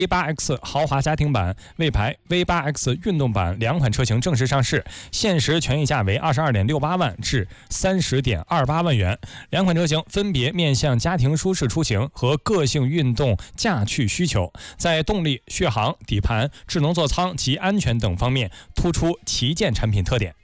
V8X 豪华家庭版、魏牌 V8X 运动版两款车型正式上市，限时权益价为22.68万至30.28万元。两款车型分别面向家庭舒适出行和个性运动驾趣需求，在动力、续航、底盘、智能座舱及安全等方面突出旗舰产品特点。